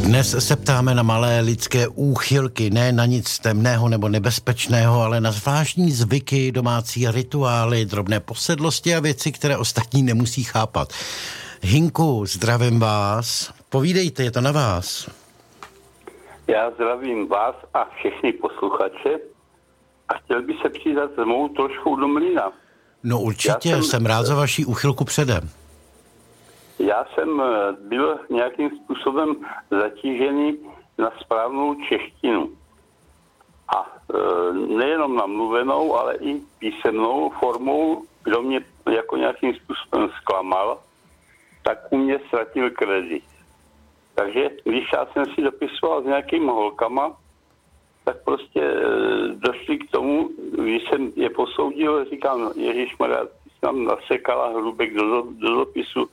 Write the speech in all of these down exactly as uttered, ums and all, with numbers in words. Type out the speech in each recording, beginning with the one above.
Dnes se ptáme na malé lidské úchylky, ne na nic temného nebo nebezpečného, ale na zvláštní zvyky, domácí rituály, drobné posedlosti a věci, které ostatní nemusí chápat. Hinku, zdravím vás. Povídejte, je to na vás. Já zdravím vás a všechny posluchače a chtěl bych se přidat s mou trošku do mlýna. No určitě, jsem, jsem rád za vaši úchylku předem. Já jsem byl nějakým způsobem zatížený na správnou češtinu. A e, nejenom na mluvenou, ale i písemnou formou, kdo mě jako nějakým způsobem zklamal, tak u mě ztratil kredit. Takže když já jsem si dopisoval s nějakými holkama, tak prostě e, došli k tomu, když jsem je posoudil, říkám, ježišmarja, ty jsi nám nasekala hrubek do, do dopisu,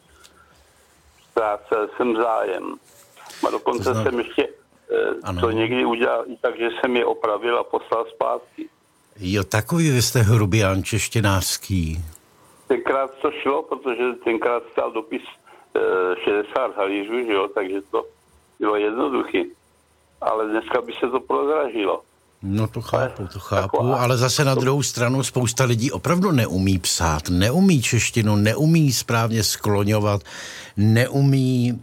ztrácel jsem zájem. A dokonce to jsem ještě e, to někdy udělal i tak, že jsem je opravil a poslal zpátky. Jo, takový vy jste hrubián češtinářský. Tenkrát to šlo, protože tenkrát stál dopis e, šedesát halířů, že jo, takže to bylo jednoduchý. Ale dneska by se to prodražilo. No to chápu, to chápu, ale zase na druhou stranu spousta lidí opravdu neumí psát, neumí češtinu, neumí správně skloňovat, neumí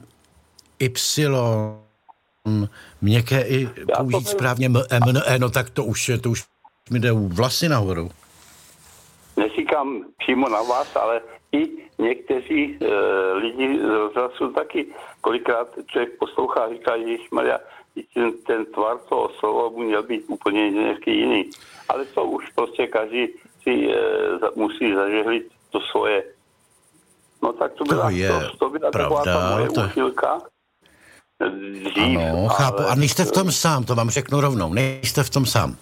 y, měkké i použít správně m, m, e, no tak to už je, to už mi jde vlasy nahoru. Neříkám přímo na vás, ale i někteří e, lidi z rozhlasu taky, kolikrát člověk poslouchá a říká, ježišmarja, ten, ten tvar toho slova by měl být úplně nějaký jiný. Ale to už prostě každý si e, musí zažehlit to svoje. No tak to byla, to je to, to byla pravda, taková ta moje to... úchylka. Dřív, ano, chápu. ale... A nejste v tom sám, to vám řeknu rovnou. Nejste v tom sám.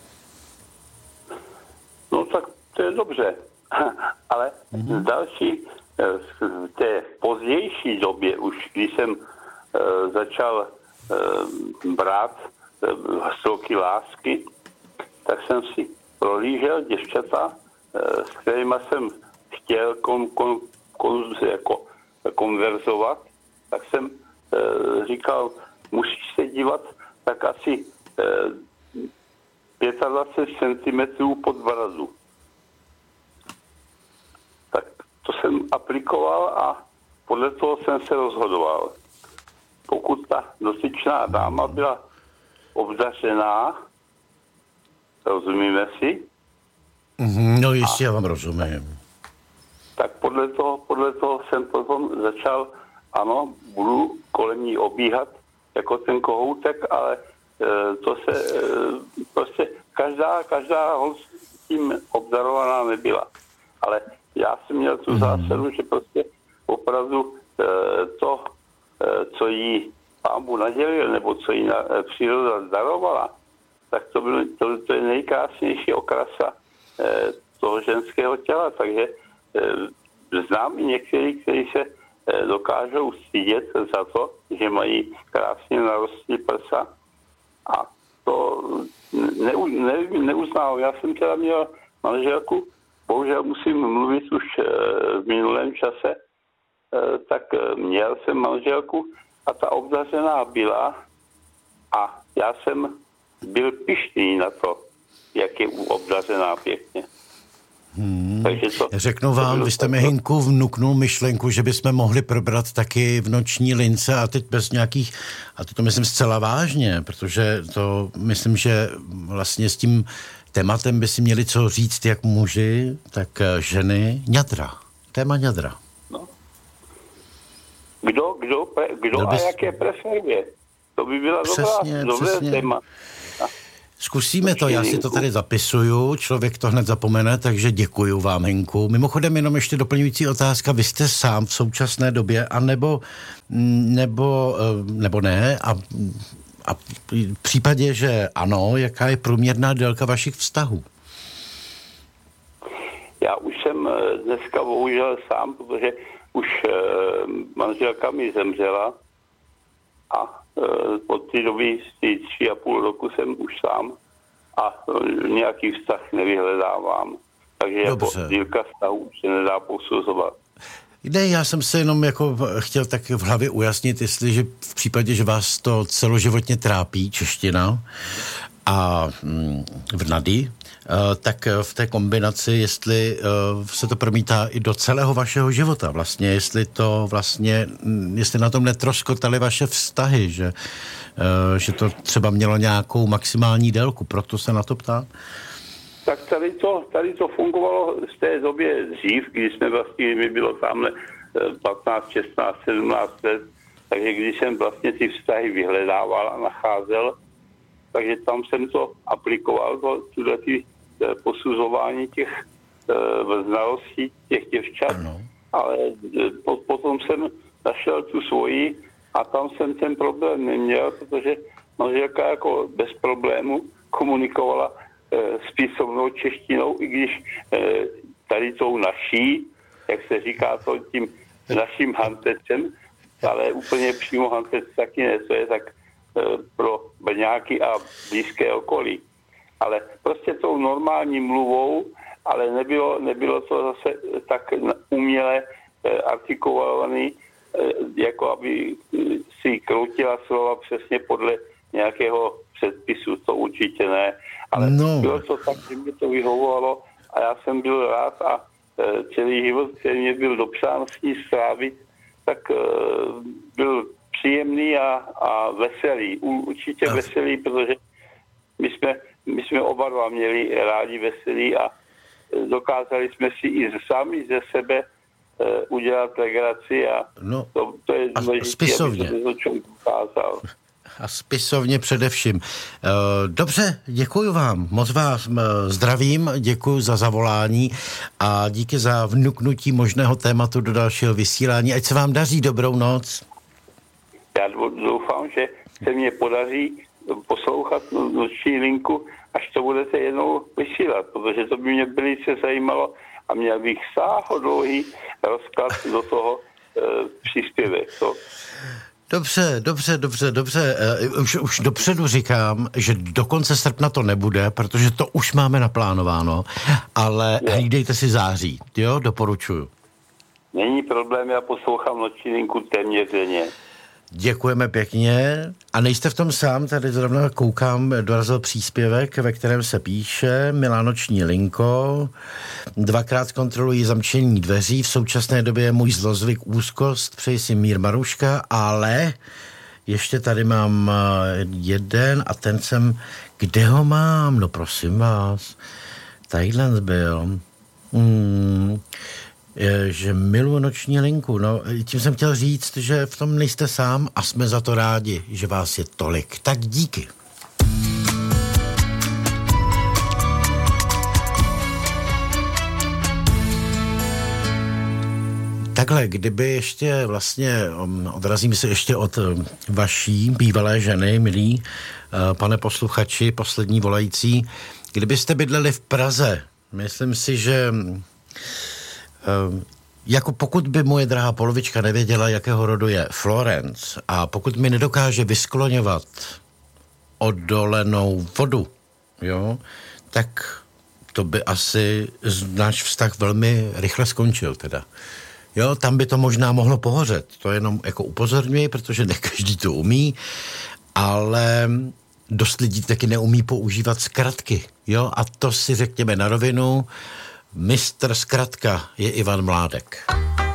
No tak to je dobře. Ale mm-hmm. další, v té pozdější době, už když jsem uh, začal uh, brát uh, stroky lásky, tak jsem si prolížel děvčata, uh, s kterými jsem chtěl kon, kon, kon, jako, konverzovat, tak jsem uh, říkal, musíš se dívat tak asi uh, dvacet pět centimetrů pod bradu. Tak to jsem aplikoval a podle toho jsem se rozhodoval. Pokud ta dotyčná dáma byla obdařená, rozumíme si? No jistě, já vám rozumím. Tak podle toho, podle toho jsem potom začal, ano, budu kolem ní obíhat jako ten kohoutek, ale e, to se e, prostě každá, každá holc tím obdarovaná nebyla. Ale já jsem měl tu zásadu, že prostě opravdu e, to, e, co jí Pán Bůh nadělil, nebo co jí na, e, příroda darovala, tak to, bylo, to, to je nejkrásnější okrasa e, toho ženského těla. Takže e, znám i někteří, kteří se e, dokážou stydět za to, že mají krásně narostlý prsa. A to ne, ne, neuznal. Já jsem teda měl manželku, bohužel musím mluvit už v minulém čase, tak měl jsem manželku a ta obdařená byla a já jsem byl pyšný na to, jak je obdařená pěkně. Hmm. To, Řeknu vám, vy jste mi, Hinku, vnuknul myšlenku, že bychom mohli probrat taky v noční lince a teď bez nějakých, a to myslím zcela vážně, protože to myslím, že vlastně s tím tématem by si měli co říct jak muži, tak ženy. Ňadra. Téma ňadra. No. Kdo, kdo, kdo bys... a jaké preferuje? To by byla přesně, dobrá, dobré téma. Zkusíme to, já si to tady zapisuju, člověk to hned zapomene, takže děkuju vám, Hinku. Mimochodem jenom ještě doplňující otázka, vy jste sám v současné době, anebo nebo, nebo ne, a, a v případě, že ano, jaká je průměrná délka vašich vztahů? Já už jsem dneska bohužel sám, protože už manželka mi zemřela a od té doby z té tři a půl roku jsem už sám a nějaký vztah nevyhledávám. Takže dobře. Jako dílka vztahu se nedá posuzovat. Ne, já jsem se jenom jako chtěl tak v hlavě ujasnit, jestliže v případě, že vás to celoživotně trápí, čeština a mm, v nady, tak v té kombinaci, jestli se to promítá i do celého vašeho života vlastně, jestli to vlastně, jestli na tom netroskotaly vaše vztahy, že, že to třeba mělo nějakou maximální délku, proto se na to ptám. Tak tady to, tady to fungovalo z té době dřív, když jsme vlastně, mi bylo tamhle patnáct, šestnáct, sedmnáct let, takže když jsem vlastně ty vztahy vyhledával a nacházel, takže tam jsem to aplikoval, to, tuhle ty posuzování těch e, znalostí těch děvčat, ano. Ale e, po, potom jsem našel tu svoji a tam jsem ten problém neměl, protože manželka jako bez problému komunikovala e, s písomnou češtinou, i když e, tady tou naší, jak se říká to tím naším hantecem, ale úplně přímo hantec taky ne, to je tak e, pro Brňáky a blízké okolí. Ale prostě tou normální mluvou, ale nebylo, nebylo to zase tak uměle e, artikulovaný, e, jako aby si kroutila slova přesně podle nějakého předpisu, to určitě ne. Ale no. Bylo to tak, že mi to vyhovovalo a já jsem byl rád a e, celý život, který mě byl dopřán s ní strávit, tak e, byl příjemný a, a veselý. U, určitě no. veselý, protože my jsme My jsme oba dva měli rádi veselí a dokázali jsme si i sami ze sebe e, udělat legraci a no, to, to je důležité, aby se to člověk ukázal. A spisovně především. Dobře, děkuji vám. Moc vás zdravím, děkuji za zavolání a díky za vnuknutí možného tématu do dalšího vysílání. Ať se vám daří, dobrou noc. Já doufám, že se mě podaří poslouchat noční linku, až to budete jednou vysílat, protože to by mě velice zajímalo a měl bych sáhodlouhý rozklad do toho e, příspěvek. To. Dobře, dobře, dobře, dobře. Uh, už, už dopředu říkám, že do konce srpna to nebude, protože to už máme naplánováno, ale je. Hlídejte si září, jo, doporučuju. Není problém, já poslouchám noční linku téměř denně. Děkujeme pěkně. A nejste v tom sám, tady zrovna koukám, dorazil příspěvek, ve kterém se píše: Milá noční linko, dvakrát kontroluji zamčení dveří, v současné době je můj zlozvyk úzkost, přeji si mír Maruška, ale ještě tady mám jeden a ten jsem, kde ho mám? No prosím vás, tadyhle byl. Hmm... že miluji noční linku. No, tím jsem chtěl říct, že v tom nejste sám a jsme za to rádi, že vás je tolik. Tak díky. Takhle, kdyby ještě vlastně, odrazím se ještě od vaší bývalé ženy, milí pane posluchači, poslední volající, kdybyste bydleli v Praze, myslím si, že jako pokud by moje drahá polovička nevěděla, jakého rodu je Florence a pokud mi nedokáže vyskloňovat odolenou vodu, jo, tak to by asi náš vztah velmi rychle skončil teda. Jo, tam by to možná mohlo pohořet. To jenom jako upozorňuji, protože ne každý to umí, ale dost lidí taky neumí používat zkratky. Jo, a to si řekněme na rovinu. Mistr zkratka je Ivan Mládek.